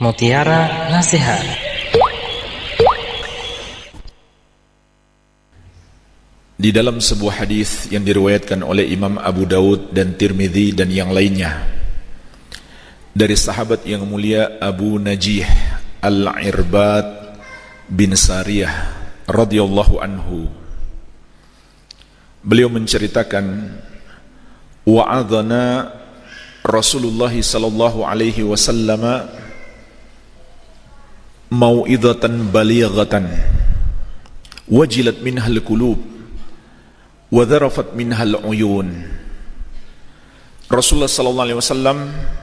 Mutiara Nasihat. Di dalam sebuah hadis yang diriwayatkan oleh Imam Abu Daud dan Tirmidzi dan yang lainnya dari sahabat yang mulia Abu Najih Al-Irbad bin Sariyah radhiyallahu anhu, beliau menceritakan, wa'adhana Rasulullah sallallahu alaihi wasallam mau'idhatan balighatan wajilat minhal qulub wa dharafat minhal uyun. Rasulullah sallallahu alaihi wasallam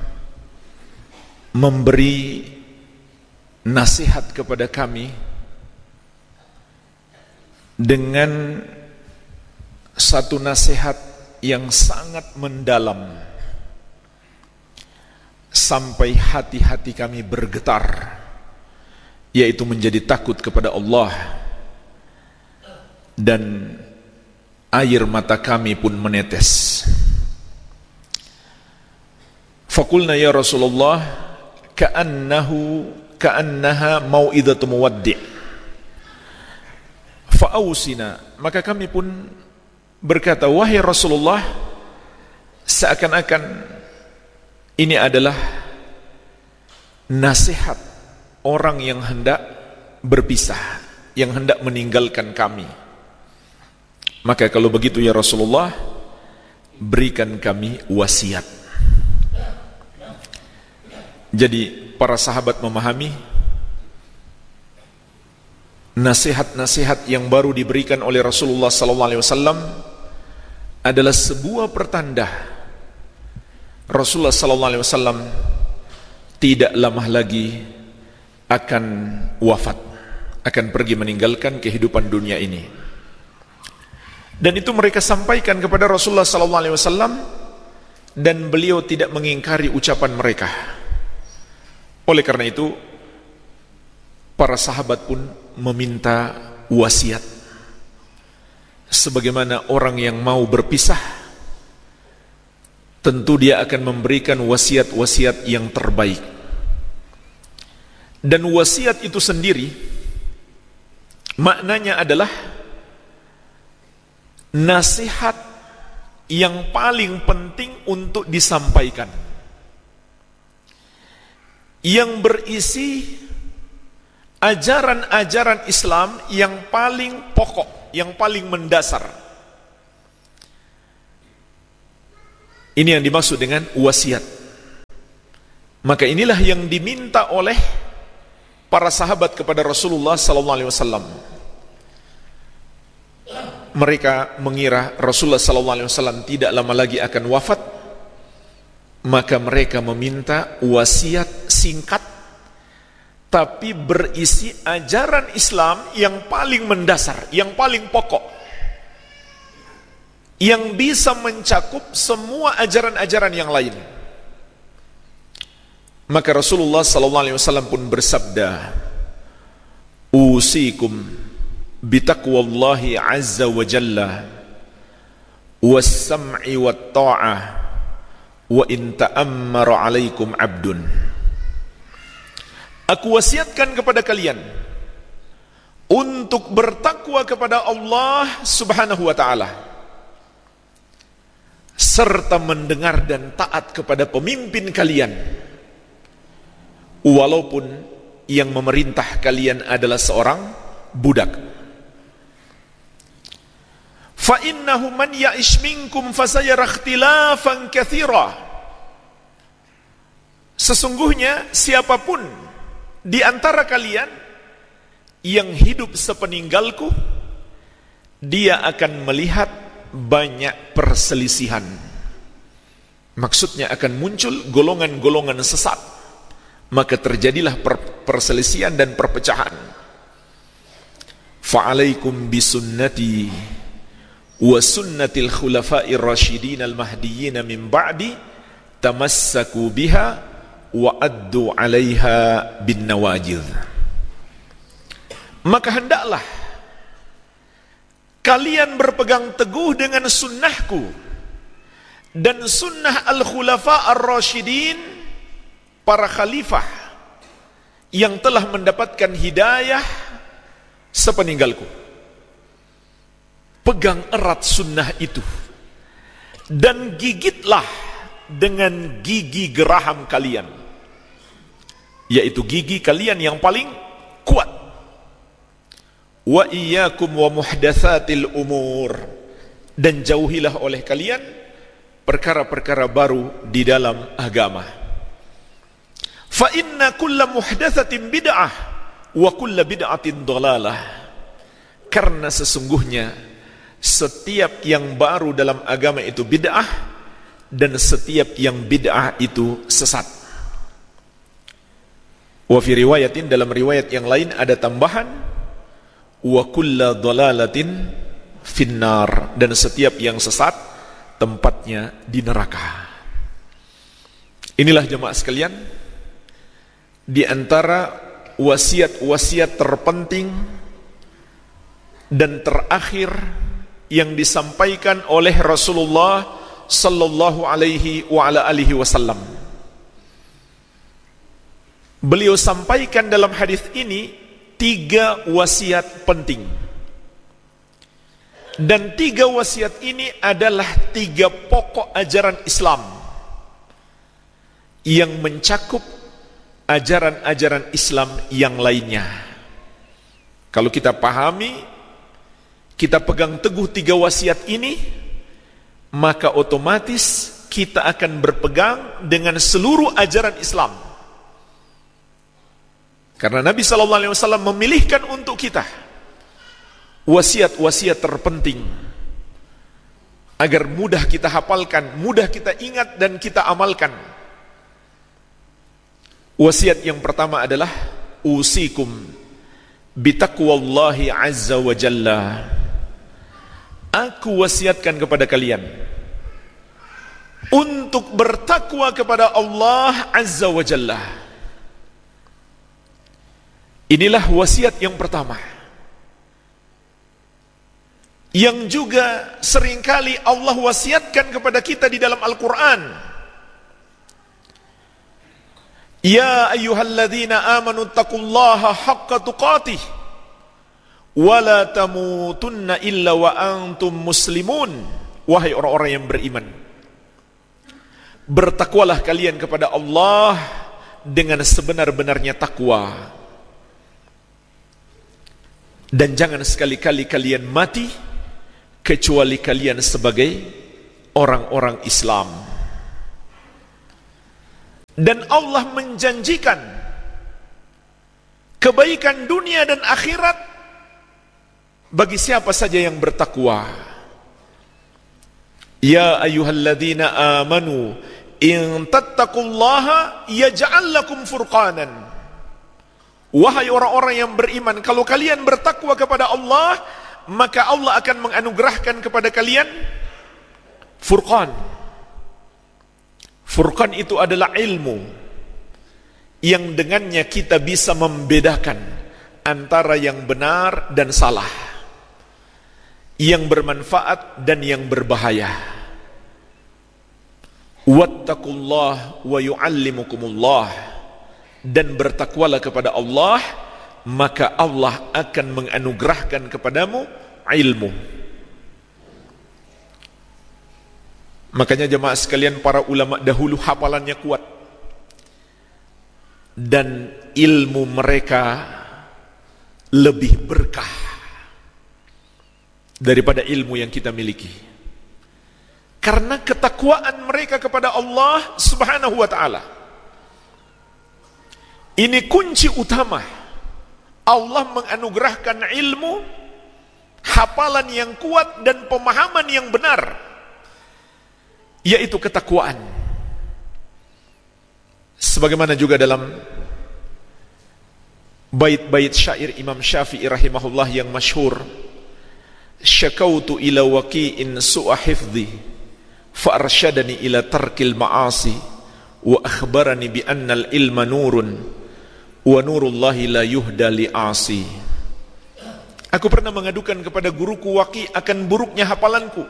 memberi nasihat kepada kami dengan satu nasihat yang sangat mendalam sampai hati-hati kami bergetar, yaitu menjadi takut kepada Allah, dan air mata kami pun menetes. Faqulna ya Rasulullah ka'annaha mau'idhatu muwaddi' fa'ausina. Maka kami pun berkata, wahai Rasulullah, seakan-akan ini adalah nasihat orang yang hendak berpisah, yang hendak meninggalkan kami. Maka kalau begitu ya Rasulullah, berikan kami wasiat. Jadi para sahabat memahami nasihat-nasihat yang baru diberikan oleh Rasulullah SAW adalah sebuah pertanda Rasulullah SAW tidak lama lagi akan wafat, akan pergi meninggalkan kehidupan dunia ini. Dan itu mereka sampaikan kepada Rasulullah SAW, dan beliau tidak mengingkari ucapan mereka. Oleh karena itu, para sahabat pun meminta wasiat. Sebagaimana orang yang mau berpisah, tentu dia akan memberikan wasiat-wasiat yang terbaik. Dan wasiat itu sendiri maknanya adalah nasihat yang paling penting untuk disampaikan, yang berisi ajaran-ajaran Islam yang paling pokok, yang paling mendasar. Ini yang dimaksud dengan wasiat. Maka inilah yang diminta oleh para sahabat kepada Rasulullah SAW. Mereka mengira Rasulullah SAW tidak lama lagi akan wafat, maka mereka meminta wasiat singkat tapi berisi ajaran Islam yang paling mendasar, yang paling pokok, yang bisa mencakup semua ajaran-ajaran yang lain. Maka Rasulullah SAW pun bersabda, usikum bitaqwallahi azza wa jalla was-sam'i wat-ta'ah wa in ta'ammara 'alaikum 'abdun. Aku wasiatkan kepada kalian untuk bertakwa kepada Allah Subhanahu wa ta'ala, serta mendengar dan taat kepada pemimpin kalian, walaupun yang memerintah kalian adalah seorang budak. Fa innahu man ya'ish minkum fasayara ikhtilafan katsira. Sesungguhnya siapapun di antara kalian yang hidup sepeninggalku, dia akan melihat banyak perselisihan. Maksudnya akan muncul golongan-golongan sesat, maka terjadilah perselisihan dan perpecahan. Fa'alaikum bisunnati wa sunnatil khulafa'ir rasyidin al-mahdiyyin min ba'di tamassaku biha wa addu 'alaiha bin nawajidh. Maka hendaklah kalian berpegang teguh dengan sunnahku dan sunnah al-khulafa ar-rasyidin, para khalifah yang telah mendapatkan hidayah sepeninggalku. Pegang erat sunnah itu dan gigitlah dengan gigi geraham kalian, yaitu gigi kalian yang paling kuat. Wa iyyakum wa muhdatsatil umur, dan jauhilah oleh kalian perkara-perkara baru di dalam agama. Fa inna kulla muhdatsatin bid'ah wa kulla bid'atin dhalalah. Karena sesungguhnya setiap yang baru dalam agama itu bid'ah, dan setiap yang bid'ah itu sesat. Wa fi riwayatin, dalam riwayat yang lain ada tambahan, wa kulla dhalalatin finnar, dan setiap yang sesat tempatnya di neraka. Inilah jemaah sekalian, di antara wasiat-wasiat terpenting dan terakhir yang disampaikan oleh Rasulullah sallallahu alaihi wa ala alihi wasallam. Beliau sampaikan dalam hadis ini 3 wasiat penting. Dan 3 wasiat ini adalah 3 pokok ajaran Islam yang mencakup ajaran-ajaran Islam yang lainnya. Kalau kita pahami, kita pegang teguh 3 wasiat ini, maka otomatis kita akan berpegang dengan seluruh ajaran Islam. Karena Nabi SAW memilihkan untuk kita wasiat-wasiat terpenting agar mudah kita hafalkan, mudah kita ingat dan kita amalkan. Wasiat yang pertama adalah usikum bitaqwallahi azza wa jalla. Aku wasiatkan kepada kalian untuk bertakwa kepada Allah azza wa jalla. Inilah wasiat yang pertama, yang juga seringkali Allah wasiatkan kepada kita di dalam Al-Quran. Ya ayyuhalladzina amanu taqullaha haqqa tuqatih wa la tamutunna illa wa antum muslimun. Wahai orang-orang yang beriman, bertakwalah kalian kepada Allah dengan sebenar-benarnya takwa, dan jangan sekali-kali kalian mati kecuali kalian sebagai orang-orang Islam. Dan Allah menjanjikan kebaikan dunia dan akhirat bagi siapa saja yang bertakwa. Ya ayyuhalladzina amanu in tattaqullaha yaj'al lakum furqanan. Wahai orang-orang yang beriman, kalau kalian bertakwa kepada Allah, maka Allah akan menganugerahkan kepada kalian furqan. Furqan itu adalah ilmu yang dengannya kita bisa membedakan antara yang benar dan salah, yang bermanfaat dan yang berbahaya. Wattaqullah wa yu'allimukumullah, dan bertakwalah kepada Allah, maka Allah akan menganugerahkan kepadamu ilmu. Makanya jemaah sekalian, para ulama dahulu hafalannya kuat, dan ilmu mereka lebih berkah daripada ilmu yang kita miliki, karena ketakwaan mereka kepada Allah subhanahu wa ta'ala. Ini kunci utama Allah menganugerahkan ilmu, hafalan yang kuat dan pemahaman yang benar, yaitu ketakwaan. Sebagaimana juga dalam bait-bait syair Imam Syafi'i rahimahullah yang masyhur, syakautu ila waqi'in su'a hifdhi fa arsyadani ila tarkil ma'asi wa akhbarani bi annal ilma nurun wa nurullahi la yuhda li'asi. Aku pernah mengadukan kepada guruku Waqi' akan buruknya hafalanku,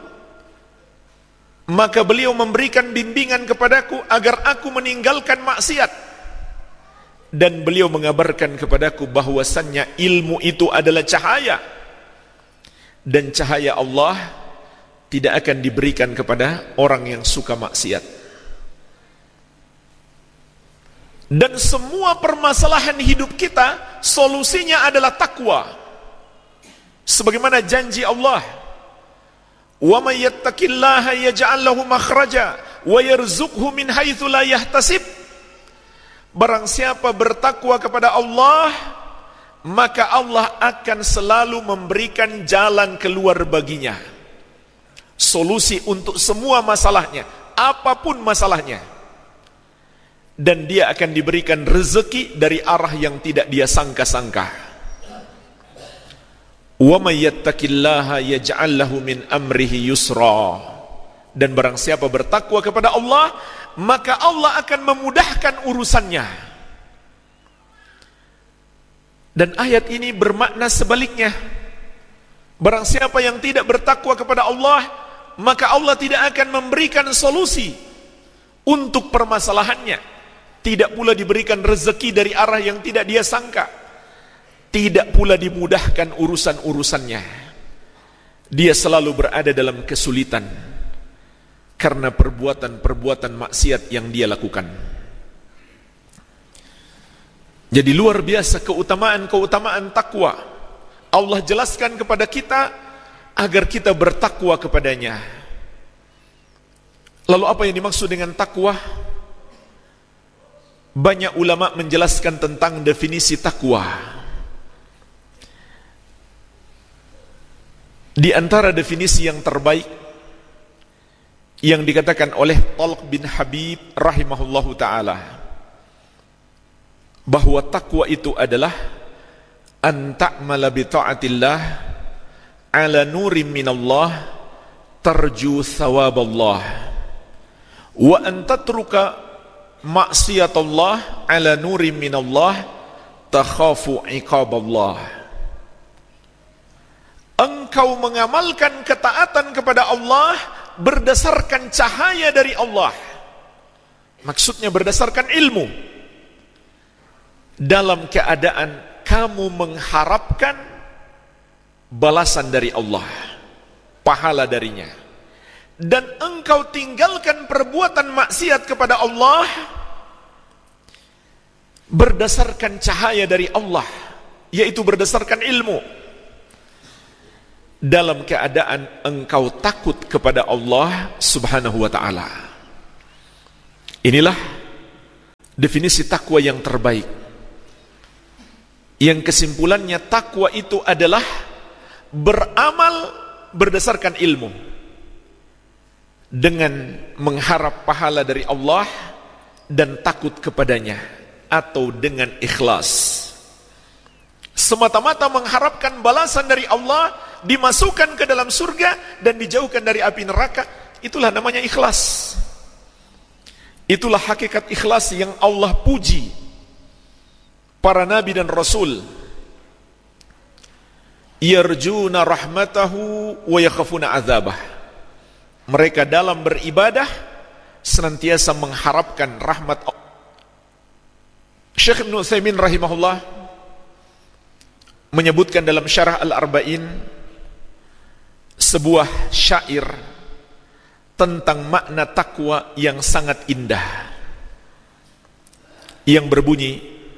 maka beliau memberikan bimbingan kepadaku agar aku meninggalkan maksiat, Dan beliau mengabarkan kepadaku bahwasannya ilmu itu adalah cahaya, dan cahaya Allah tidak akan diberikan kepada orang yang suka maksiat. Dan semua permasalahan hidup kita solusinya adalah takwa. Sebagaimana janji Allah, "Wa may yattaqillaha yaj'al lahu makhraja wa yarzuqhu min haitsu la yahtasib." Barang siapa bertakwa kepada Allah, maka Allah akan selalu memberikan jalan keluar baginya, solusi untuk semua masalahnya, apapun masalahnya. Dan dia akan diberikan rezeki dari arah yang tidak dia sangka-sangka. Wa may yattaqillaha yaj'al lahu min amrihi yusra. Dan barang siapa bertakwa kepada Allah, maka Allah akan memudahkan urusannya. Dan ayat ini bermakna sebaliknya. Barang siapa yang tidak bertakwa kepada Allah, maka Allah tidak akan memberikan solusi untuk permasalahannya. Tidak pula diberikan rezeki dari arah yang tidak dia sangka. Tidak pula dimudahkan urusan-urusannya. Dia selalu berada dalam kesulitan karena perbuatan-perbuatan maksiat yang dia lakukan. Jadi luar biasa keutamaan-keutamaan takwa. Allah jelaskan kepada kita agar kita bertakwa kepadanya. Lalu apa yang dimaksud dengan takwa? Banyak ulama menjelaskan tentang definisi takwa. Di antara definisi yang terbaik yang dikatakan oleh Talq bin Habib rahimahullahu ta'ala, bahwa takwa itu adalah an ta'mala bi ta'atillah ala nurim minallah tarju thawaballah, wa an tatruka maksiatallah ala nurim minallah takhafu iqaballah. Engkau mengamalkan ketaatan kepada Allah berdasarkan cahaya dari Allah, maksudnya berdasarkan ilmu, dalam keadaan kamu mengharapkan balasan dari Allah, pahala darinya. Dan engkau tinggalkan perbuatan maksiat kepada Allah berdasarkan cahaya dari Allah, yaitu berdasarkan ilmu, dalam keadaan engkau takut kepada Allah subhanahu wa ta'ala. Inilah definisi takwa yang terbaik, yang kesimpulannya takwa itu adalah beramal berdasarkan ilmu, dengan mengharap pahala dari Allah dan takut kepadanya, atau dengan ikhlas, semata-mata mengharapkan balasan dari Allah, dimasukkan ke dalam surga dan dijauhkan dari api neraka. Itulah namanya ikhlas. Itulah hakikat ikhlas yang Allah puji para nabi dan rasul. Yarjuna rahmatahu wa yakhafuna azabah. Mereka dalam beribadah senantiasa mengharapkan rahmat Allah. Syekh Ibnu Utsaimin rahimahullah menyebutkan dalam Syarah Al-Arba'in sebuah syair tentang makna takwa yang sangat indah, yang berbunyi,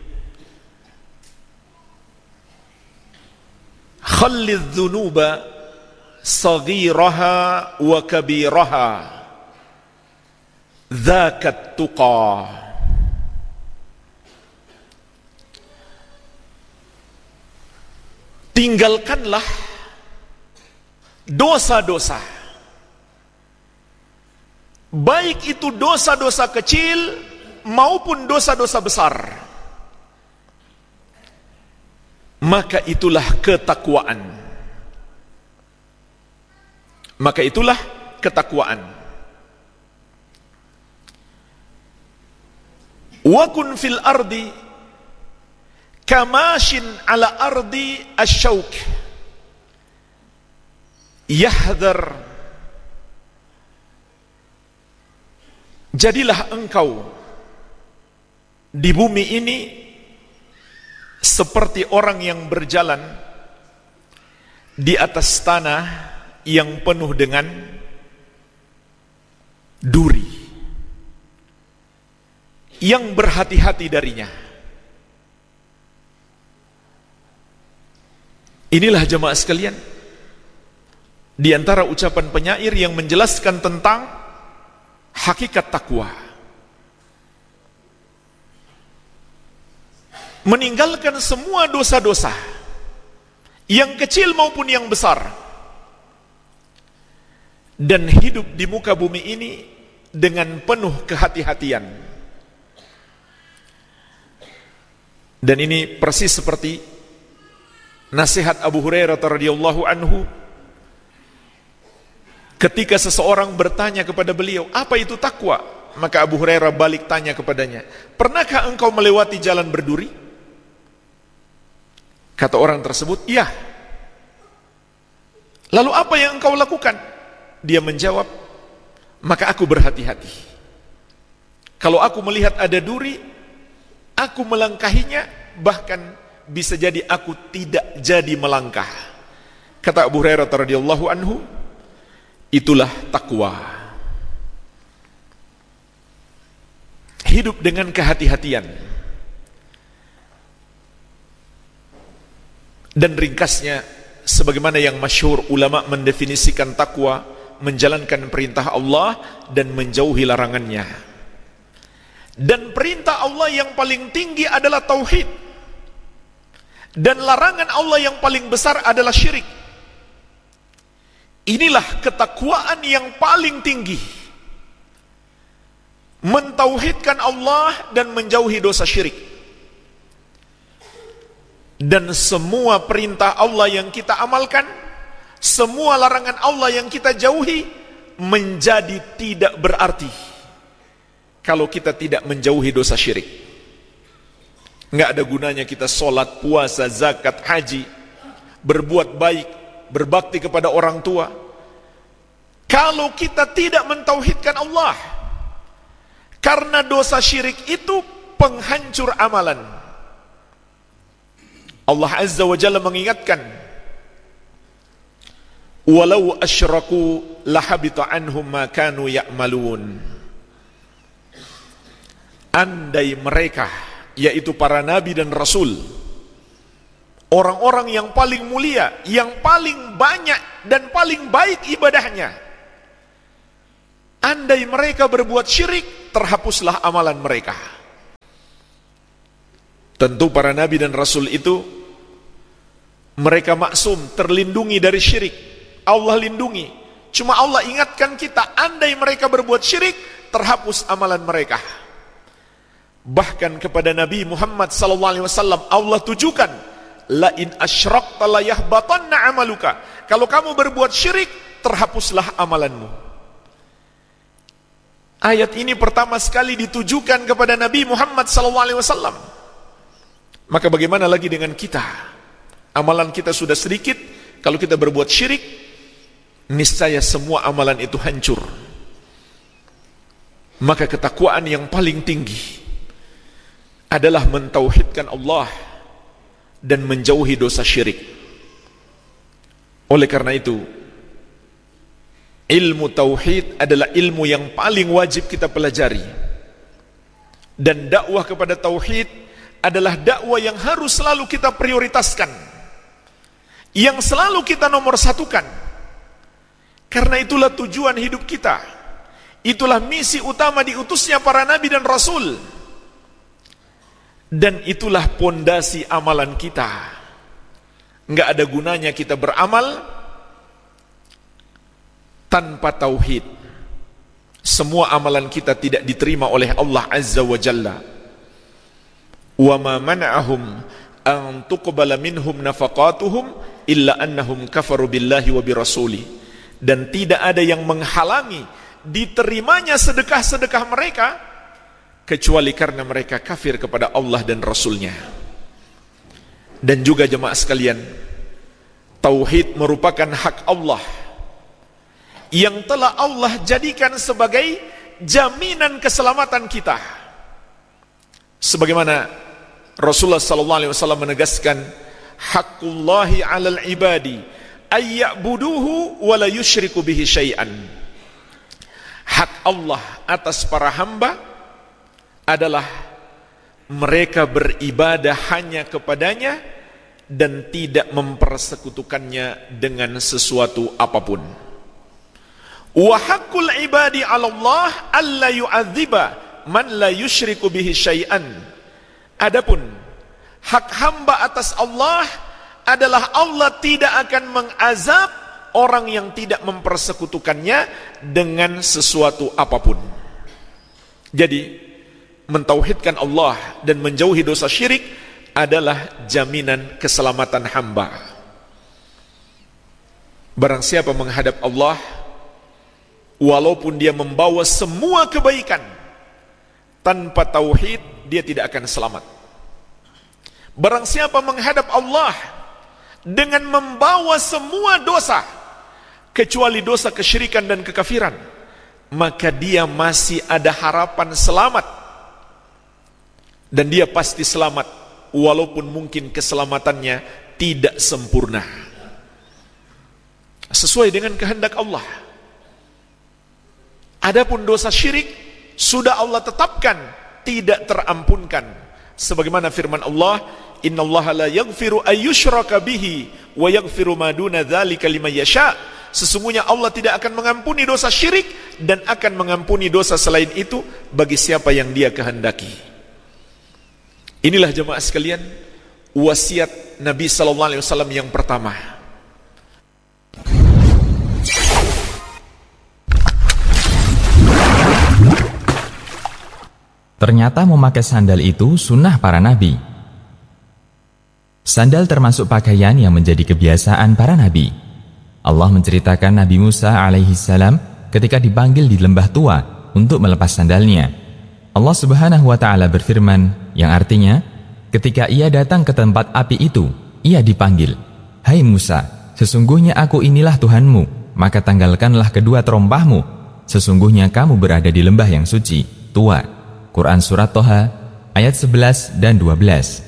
khallidz dzunuba saghiraha wa kabiraha dzakat tuqa. Tinggalkanlah dosa-dosa, baik itu dosa-dosa kecil maupun dosa-dosa besar, maka itulah ketakwaan. Maka itulah ketakwaan. Wa kun fil ardi kamashin ala ardi asyauk yahdhar. Jadilah engkau di bumi ini seperti orang yang berjalan di atas tanah yang penuh dengan duri, yang berhati-hati darinya. Inilah jemaah sekalian, di antara ucapan penyair yang menjelaskan tentang hakikat takwa. Meninggalkan semua dosa-dosa, yang kecil maupun yang besar, dan hidup di muka bumi ini dengan penuh kehati-hatian. Dan ini persis seperti nasihat Abu Hurairah radhiyallahu anhu ketika seseorang bertanya kepada beliau, apa itu takwa? Maka Abu Hurairah balik tanya kepadanya, pernahkah engkau melewati jalan berduri? Kata orang tersebut, iya. Lalu apa yang engkau lakukan? Dia menjawab, maka aku berhati-hati. Kalau aku melihat ada duri, aku melangkahinya, bahkan bisa jadi aku tidak jadi melangkah. Kata Abu Hurairah radhiyallahu anhu, itulah takwa. Hidup dengan kehati-hatian. Dan ringkasnya, sebagaimana yang masyhur ulama mendefinisikan takwa, menjalankan perintah Allah dan menjauhi larangannya. Dan perintah Allah yang paling tinggi adalah tauhid, dan larangan Allah yang paling besar adalah syirik. Inilah ketakwaan yang paling tinggi, mentauhidkan Allah dan menjauhi dosa syirik. Dan semua perintah Allah yang kita amalkan, semua larangan Allah yang kita jauhi, menjadi tidak berarti kalau kita tidak menjauhi dosa syirik. Nggak ada gunanya kita sholat, puasa, zakat, haji, berbuat baik, berbakti kepada orang tua, kalau kita tidak mentauhidkan Allah. Karena dosa syirik itu penghancur amalan. Allah Azza wa Jalla mengingatkan, walau asyraku lahabita anhum ma kanu ya'malun. Andai mereka, yaitu para nabi dan rasul, orang-orang yang paling mulia, yang paling banyak dan paling baik ibadahnya, andai mereka berbuat syirik, terhapuslah amalan mereka. Tentu para nabi dan rasul itu, mereka maksum, terlindungi dari syirik. Allah lindungi. Cuma Allah ingatkan kita, andai mereka berbuat syirik, terhapus amalan mereka. Bahkan kepada Nabi Muhammad SAW Allah tujukan, la in asyrakta la yahbatanna amaluka. Kalau kamu berbuat syirik, terhapuslah amalanmu. Ayat ini pertama sekali ditujukan kepada Nabi Muhammad SAW. Maka bagaimana lagi dengan kita? Amalan kita sudah sedikit, kalau kita berbuat syirik, niscaya semua amalan itu hancur. Maka ketakwaan yang paling tinggi adalah mentauhidkan Allah dan menjauhi dosa syirik. Oleh karena itu, ilmu tauhid adalah ilmu yang paling wajib kita pelajari. Dan dakwah kepada tauhid adalah dakwah yang harus selalu kita prioritaskan, yang selalu kita nomor satukan. Karena itulah tujuan hidup kita, itulah misi utama diutusnya para nabi dan rasul, dan itulah pondasi amalan kita. Nggak ada gunanya kita beramal tanpa tauhid. Semua amalan kita tidak diterima oleh Allah Azza wa Jalla. Wa ma mana'ahum an tuqbala minhum nafaqatuhum illa annahum kafaru billahi wa birasuli. Dan tidak ada yang menghalangi diterimanya sedekah-sedekah mereka kecuali karena mereka kafir kepada Allah dan Rasulnya. Dan juga jemaah sekalian, tauhid merupakan hak Allah yang telah Allah jadikan sebagai jaminan keselamatan kita. Sebagaimana Rasulullah SAW menegaskan, Haqqullahi 'alal ibadi ayya'buduhu wa la yusyriku bihi syai'an. Hak Allah atas para hamba adalah mereka beribadah hanya kepadanya dan tidak mempersekutukannya dengan sesuatu apapun. Wa haqqul ibadi 'ala Allah alla yu'adziba man la yusyriku bihi syai'an. Adapun hak hamba atas Allah adalah Allah tidak akan mengazab orang yang tidak mempersekutukannya dengan sesuatu apapun. Jadi mentauhidkan Allah dan menjauhi dosa syirik adalah jaminan keselamatan hamba. Barang siapa menghadap Allah, walaupun dia membawa semua kebaikan, tanpa tauhid dia tidak akan selamat. Barang siapa menghadap Allah dengan membawa semua dosa, kecuali dosa kesyirikan dan kekafiran, maka dia masih ada harapan selamat. Dan dia pasti selamat, walaupun mungkin keselamatannya tidak sempurna, sesuai dengan kehendak Allah. Adapun dosa syirik sudah Allah tetapkan tidak terampunkan, sebagaimana firman Allah, innallaha la yaghfiru ayyushraka bihi wa yaghfiru ma duna dzalika liman yasha. Sesungguhnya Allah tidak akan mengampuni dosa syirik dan akan mengampuni dosa selain itu bagi siapa yang Dia kehendaki. Inilah jemaah sekalian wasiat Nabi sallallahu alaihi wasallam yang pertama. Ternyata memakai sandal itu sunnah para nabi. Sandal termasuk pakaian yang menjadi kebiasaan para nabi. Allah menceritakan Nabi Musa alaihissalam ketika dipanggil di lembah tua untuk melepas sandalnya. Allah Subhanahu wa Ta'ala berfirman, yang artinya, ketika ia datang ke tempat api itu, ia dipanggil, "Hai Musa, sesungguhnya aku inilah Tuhanmu, maka tanggalkanlah kedua terompahmu. Sesungguhnya kamu berada di lembah yang suci." Tua. Quran Surat Toha, ayat 11 dan 12.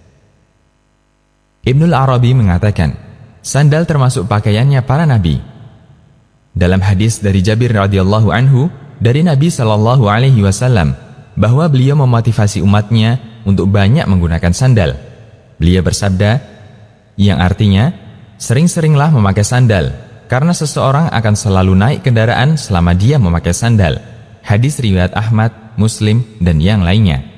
Ibnul Arabi mengatakan, sandal termasuk pakaiannya para nabi. Dalam hadis dari Jabir radhiyallahu anhu, dari Nabi sallallahu alaihi wasallam, bahwa beliau memotivasi umatnya untuk banyak menggunakan sandal. Beliau bersabda, yang artinya, sering-seringlah memakai sandal, karena seseorang akan selalu naik kendaraan selama dia memakai sandal. Hadis riwayat Ahmad, Muslim, dan yang lainnya.